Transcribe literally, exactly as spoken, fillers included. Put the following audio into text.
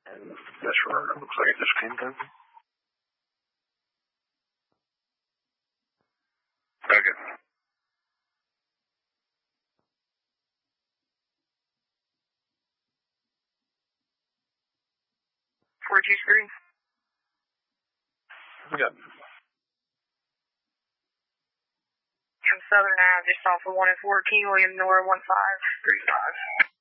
That's right. It looks like it just came through. Okay. four two three. Yep. From Southern Ave, just off of one and four, King William Nora one five three five.